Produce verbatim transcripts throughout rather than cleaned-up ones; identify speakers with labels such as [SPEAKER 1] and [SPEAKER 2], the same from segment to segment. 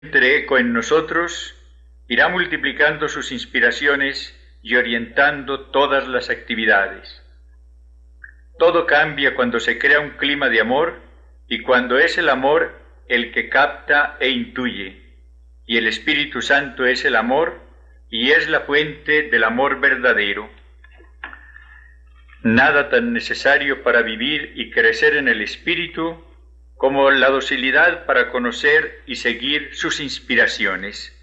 [SPEAKER 1] entre eco en nosotros, irá multiplicando sus inspiraciones y orientando todas las actividades. Todo cambia cuando se crea un clima de amor y cuando es el amor el que capta e intuye, y el Espíritu Santo es el amor y es la fuente del amor verdadero. Nada tan necesario para vivir y crecer en el Espíritu como la docilidad para conocer y seguir sus inspiraciones.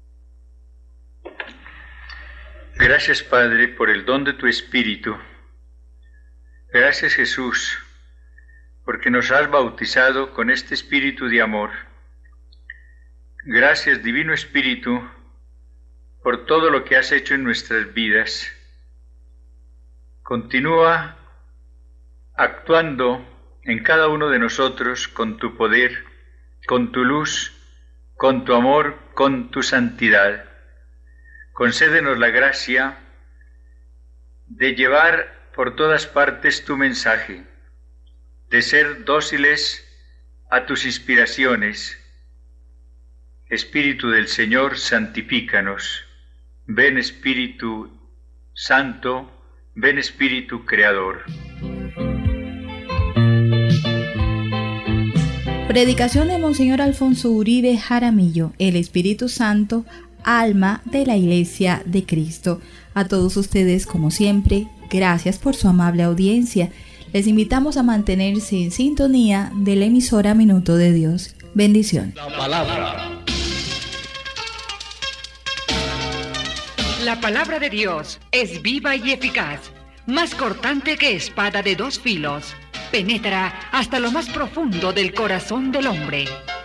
[SPEAKER 1] Gracias, Padre, por el don de tu Espíritu. Gracias, Jesús, porque nos has bautizado con este espíritu de amor. Gracias, Divino Espíritu, por todo lo que has hecho en nuestras vidas. Continúa actuando en cada uno de nosotros con tu poder, con tu luz, con tu amor, con tu santidad. Concédenos la gracia de llevar por todas partes tu mensaje, de ser dóciles a tus inspiraciones. Espíritu del Señor, santifícanos. Ven, Espíritu Santo, ven, Espíritu Creador.
[SPEAKER 2] Predicación de Monseñor Alfonso Uribe Jaramillo, el Espíritu Santo, alma de la Iglesia de Cristo. A todos ustedes, como siempre, gracias por su amable audiencia. Les invitamos a mantenerse en sintonía de la emisora Minuto de Dios. Bendición.
[SPEAKER 3] La palabra.
[SPEAKER 4] La palabra de Dios es viva y eficaz, más cortante que espada de dos filos. Penetra hasta lo más profundo del corazón del hombre